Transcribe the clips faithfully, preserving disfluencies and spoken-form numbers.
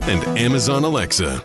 and Amazon Alexa.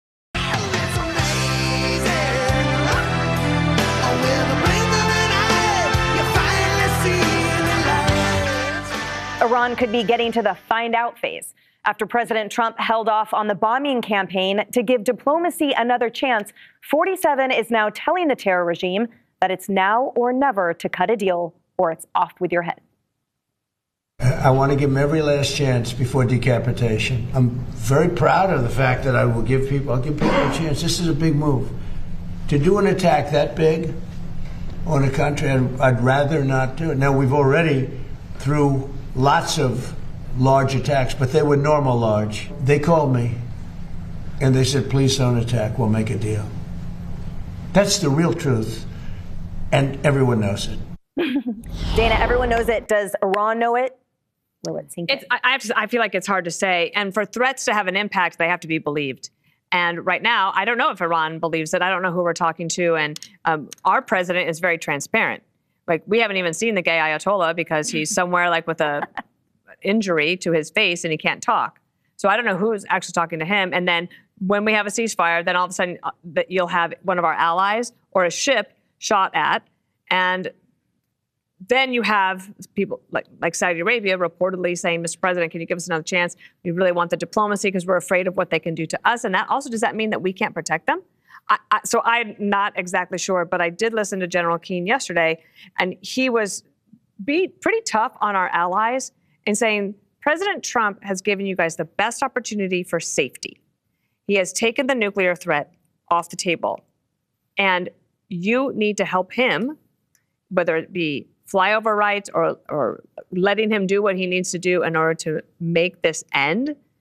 Iran could be getting to the find out phase after President Trump held off on the bombing campaign to give diplomacy another chance. forty-seven is now telling the terror regime that it's now or never to cut a deal or it's off with your head. I want to give them every last chance before decapitation. I'm very proud of the fact that I will give people, I'll give people a chance. This is a big move. To do an attack that big on a country, I'd, I'd rather not do it. Now, we've already, through lots of large attacks, but they were normal large. They called me and they said, please don't attack, we'll make a deal. That's the real truth, and everyone knows it. Dana, everyone knows it. Does Iran know it? Will it sink it's, in? I, I, have to, I feel like it's hard to say. And for threats to have an impact, they have to be believed. And right now, I don't know if Iran believes it. I don't know who we're talking to. And um, our president is very transparent. Like, we haven't even seen the gay Ayatollah because he's somewhere like with a injury to his face and he can't talk. So I don't know who's actually talking to him. And then when we have a ceasefire, then all of a sudden uh, that you'll have one of our allies or a ship shot at. And then you have people like, like Saudi Arabia reportedly saying, Mister President, can you give us another chance? We really want the diplomacy because we're afraid of what they can do to us. And that also, does that mean that we can't protect them? I, I, so I'm not exactly sure, but I did listen to General Keane yesterday, and he was be pretty tough on our allies in saying, President Trump has given you guys the best opportunity for safety. He has taken the nuclear threat off the table, and you need to help him, whether it be flyover rights or, or letting him do what he needs to do in order to make this end.